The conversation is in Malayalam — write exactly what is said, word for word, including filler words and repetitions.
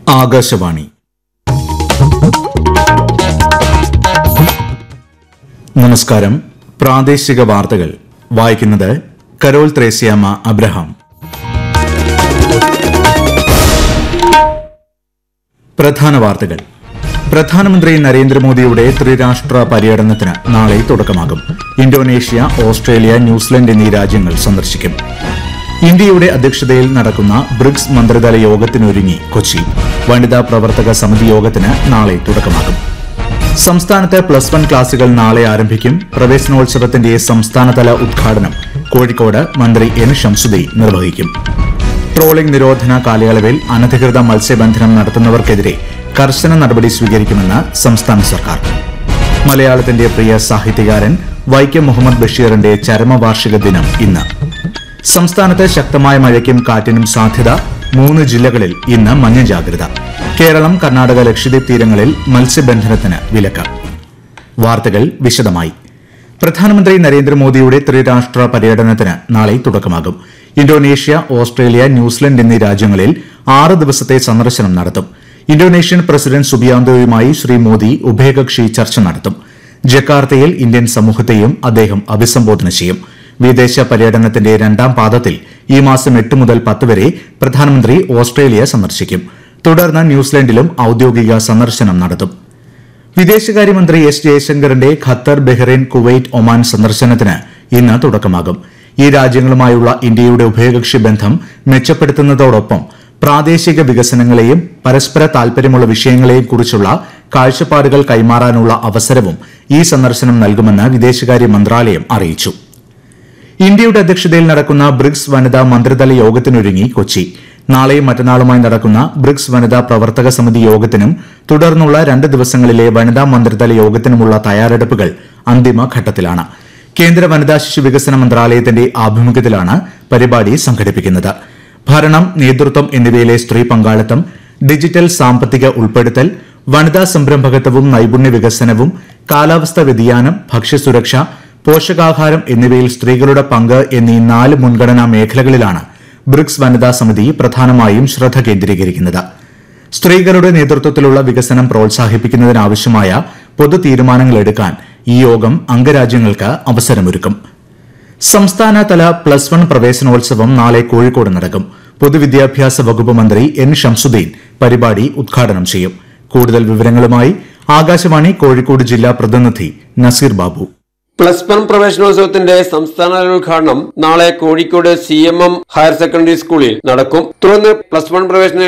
ആകാശവാണി. നമസ്കാരം. പ്രാദേശിക വാർത്തകൾ വായിക്കുന്നത് കരോൾ ത്രേസ്യാമ്മ അബ്രഹാം. പ്രധാന വാർത്തകൾ. പ്രധാനമന്ത്രി നരേന്ദ്രമോദിയുടെ ത്രിരാഷ്ട്ര പര്യടനത്തിന് നാളെ തുടക്കമാകും. ഇന്തോനേഷ്യ, ഓസ്ട്രേലിയ, ന്യൂസിലൻഡ് എന്നീ രാജ്യങ്ങൾ സന്ദർശിക്കും. ഇന്ത്യയുടെ അധ്യക്ഷതയിൽ നടക്കുന്ന ബ്രിക്സ് മന്ത്രിതല യോഗത്തിനൊരുങ്ങി കൊച്ചി. വനിതാ പ്രവർത്തക സമിതി യോഗത്തിന് നാളെ തുടക്കമാകും. സംസ്ഥാനത്ത് പ്ലസ് വൺ ക്ലാസുകൾ നാളെ ആരംഭിക്കും. പ്രവേശനോത്സവത്തിന്റെ സംസ്ഥാനതല ഉദ്ഘാടനം കോഴിക്കോട് മന്ത്രി എൻ ഷംസുദ്ദീൻ നിർവഹിക്കും. ട്രോളിംഗ് നിരോധന കാലയളവിൽ അനധികൃത മത്സ്യബന്ധനം നടത്തുന്നവർക്കെതിരെ കർശന നടപടി സ്വീകരിക്കുമെന്ന് സംസ്ഥാന സർക്കാർ. മലയാളത്തിന്റെ പ്രിയ സാഹിത്യകാരൻ വൈക്കം മുഹമ്മദ് ബഷീറിന്റെ ചരമവാർഷിക ദിനം ഇന്ന്. സംസ്ഥാനത്ത് ശക്തമായ മഴയ്ക്കും കാറ്റിനും സാധ്യത. മൂന്ന് ജില്ലകളിൽ ഇന്ന് മഞ്ഞ ജാഗ്രത. കേരളം, കർണാടക, ലക്ഷദ്വീപ് തീരങ്ങളിൽ മത്സ്യബന്ധനത്തിന് വിലക്ക്. വാർത്തകൾ വിശദമായി. പ്രധാനമന്ത്രി നരേന്ദ്രമോദിയുടെ ത്രിരാഷ്ട്ര പര്യടനത്തിന് നാളെ തുടക്കമാകും. ഇന്തോനേഷ്യ, ഓസ്ട്രേലിയ, ന്യൂസിലൻഡ് എന്നീ രാജ്യങ്ങളിൽ ആറ് ദിവസത്തെ സന്ദർശനം നടത്തും. ഇന്തോനേഷ്യൻ പ്രസിഡന്റ് സുബിയാന്തോയുമായി ശ്രീ മോദി ഉഭയകക്ഷി ചർച്ച നടത്തും. ജക്കാർത്തയിൽ ഇന്ത്യൻ സമൂഹത്തെയും അദ്ദേഹം അഭിസംബോധന ചെയ്യും. വിദേശ പര്യടനത്തിന്റെ രണ്ടാം പാദത്തിൽ ഈ മാസം എട്ട് മുതൽ പത്ത് വരെ പ്രധാനമന്ത്രി ഓസ്ട്രേലിയ സന്ദർശിക്കും. തുടർന്ന് ന്യൂസിലൻഡിലും ഔദ്യോഗിക സന്ദർശനം നടത്തും. വിദേശകാര്യമന്ത്രി S ജയശങ്കറിന്റെ Qatar, Bahrain, Kuwait, Oman സന്ദർശനത്തിന് ഇന്ന് തുടക്കമാകും. ഈ രാജ്യങ്ങളുമായുള്ള ഇന്ത്യയുടെ ഉഭയകക്ഷി ബന്ധം മെച്ചപ്പെടുത്തുന്നതോടൊപ്പം പ്രാദേശിക വികസനങ്ങളെയും പരസ്പര താൽപര്യമുള്ള വിഷയങ്ങളെയും കുറിച്ചുള്ള കാഴ്ചപ്പാടുകൾ കൈമാറാനുള്ള അവസരവും ഈ സന്ദർശനം നൽകുമെന്ന് വിദേശകാര്യ മന്ത്രാലയം അറിയിച്ചു. ഇന്ത്യയുടെ അധ്യക്ഷതയിൽ നടക്കുന്ന ബ്രിക്സ് വനിതാ മന്ത്രിതല യോഗത്തിനൊരുങ്ങി കൊച്ചി. നാളെയും മറ്റന്നാളുമായി നടക്കുന്ന ബ്രിക്സ് വനിതാ പ്രവർത്തക സമിതി യോഗത്തിനും തുടർന്നുള്ള രണ്ട് ദിവസങ്ങളിലെ വനിതാ മന്ത്രിതല യോഗത്തിനുമുള്ള തയ്യാറെടുപ്പുകൾ അന്തിമഘട്ടത്തിലാണ്. കേന്ദ്ര വനിതാ ശിശു വികസന മന്ത്രാലയത്തിന്റെ ആഭിമുഖ്യത്തിലാണ് പരിപാടി സംഘടിപ്പിക്കുന്നത്. ഭരണം, നേതൃത്വം എന്നിവയിലെ സ്ത്രീ പങ്കാളിത്തം, ഡിജിറ്റൽ സാമ്പത്തിക ഉൾപ്പെടുത്തൽ, വനിതാ സംരംഭകത്വവും നൈപുണ്യ വികസനവും, കാലാവസ്ഥാ വ്യതിയാനം, ഭക്ഷ്യസുരക്ഷ, പോഷകാഹാരം എന്നിവയിൽ സ്ത്രീകളുടെ പങ്ക് എന്നീ നാല് മുൻഗണനാ മേഖലകളിലാണ് ബ്രിക്സ് വനിതാ സമിതി പ്രധാനമായും ശ്രദ്ധ കേന്ദ്രീകരിക്കുന്നത്. സ്ത്രീകളുടെ നേതൃത്വത്തിലുള്ള വികസനം പ്രോത്സാഹിപ്പിക്കുന്നതിനാവശ്യമായ പൊതു തീരുമാനങ്ങൾ എടുക്കാൻ ഈ യോഗം അംഗരാജ്യങ്ങൾക്ക് അവസരമൊരുക്കും. സംസ്ഥാനതല പ്ലസ് വൺ പ്രവേശനോത്സവം നാളെ കോഴിക്കോട് നടക്കും. പൊതുവിദ്യാഭ്യാസ വകുപ്പ് മന്ത്രി എൻ ഷംസുദ്ദീൻ പരിപാടി ഉദ്ഘാടനം ചെയ്യും. കൂടുതൽ വിവരങ്ങളുമായി ആകാശവാണി കോഴിക്കോട് ജില്ലാ പ്രതിനിധി നസീർ ബാബു. പ്ലസ് വൺ പ്രവേശനോത്സവത്തിന്റെ സംസ്ഥാനതല ഉദ്ഘാടനം നാളെ Kozhikode C M M higher secondary സ്കൂളിൽ നടക്കും. തുടർന്ന് പ്ലസ് വൺ പ്രവേശന